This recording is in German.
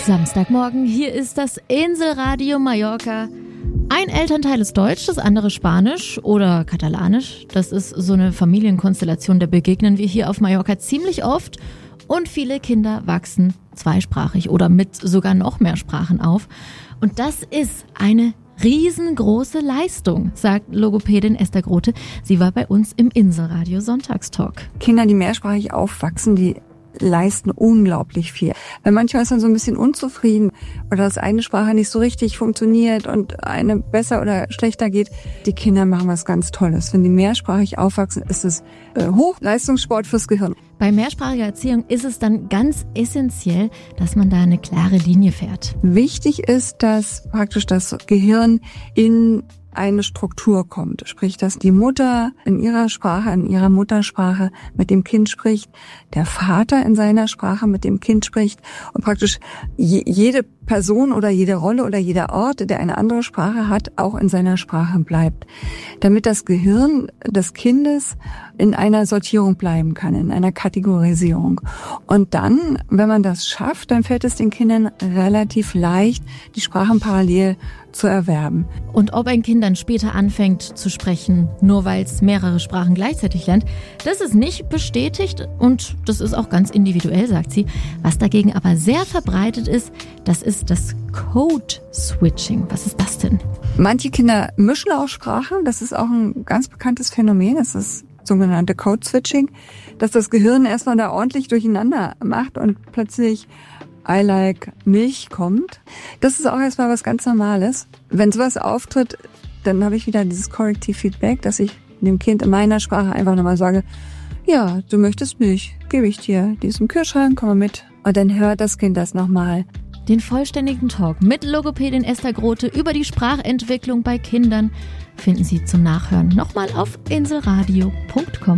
Samstagmorgen, hier ist das Inselradio Mallorca. Ein Elternteil ist Deutsch, das andere Spanisch oder Katalanisch. Das ist so eine Familienkonstellation, der begegnen wir hier auf Mallorca ziemlich oft. Und viele Kinder wachsen zweisprachig oder mit sogar noch mehr Sprachen auf. Und das ist eine riesengroße Leistung, sagt Logopädin Esther Grote. Sie war bei uns im Inselradio Sonntagstalk. Kinder, die mehrsprachig aufwachsen, die leisten unglaublich viel. Weil manchmal ist man so ein bisschen unzufrieden oder dass eine Sprache nicht so richtig funktioniert und eine besser oder schlechter geht. Die Kinder machen was ganz Tolles. Wenn die mehrsprachig aufwachsen, ist es Hochleistungssport fürs Gehirn. Bei mehrsprachiger Erziehung ist es dann ganz essentiell, dass man da eine klare Linie fährt. Wichtig ist, dass praktisch das Gehirn in eine Struktur kommt. Sprich, dass die Mutter in ihrer Sprache, in ihrer Muttersprache mit dem Kind spricht, der Vater in seiner Sprache mit dem Kind spricht und praktisch jede Person oder jede Rolle oder jeder Ort, der eine andere Sprache hat, auch in seiner Sprache bleibt. Damit das Gehirn des Kindes in einer Sortierung bleiben kann, in einer Kategorisierung. Und dann, wenn man das schafft, dann fällt es den Kindern relativ leicht, die Sprachen parallel zu erwerben. Und ob ein Kind dann später anfängt zu sprechen, nur weil es mehrere Sprachen gleichzeitig lernt, das ist nicht bestätigt und das ist auch ganz individuell, sagt sie. Was dagegen aber sehr verbreitet ist, das ist das Code-Switching. Was ist das denn? Manche Kinder mischen auch Sprachen. Das ist auch ein ganz bekanntes Phänomen. Das ist sogenannte Code-Switching, dass das Gehirn erstmal da ordentlich durcheinander macht und plötzlich I like Milch kommt. Das ist auch erstmal was ganz Normales. Wenn sowas auftritt, dann habe ich wieder dieses Korrektiv-Feedback, dass ich dem Kind in meiner Sprache einfach nochmal sage, ja, du möchtest Milch, gebe ich dir. Die ist im Kühlschrank, komm mal mit. Und dann hört das Kind das nochmal. Den vollständigen Talk mit Logopädin Esther Grote über die Sprachentwicklung bei Kindern finden Sie zum Nachhören nochmal auf inselradio.com.